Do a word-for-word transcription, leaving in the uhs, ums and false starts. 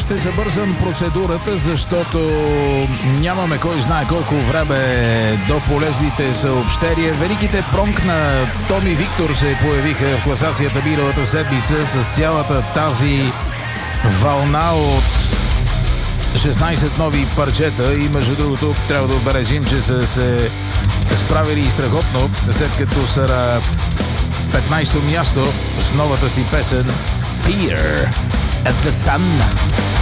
ще забързам процедурата, защото нямаме кой знае колко време до полезните съобщения. Великите пронк на Томи Виктор се появиха в класацията миналата седмица с цялата тази вълна от шестнайсет нови парчета и между другото трябва да отбележим, че са се справили и страхотно, след като са на петнайсето място с новата си песен Fear at the Sun.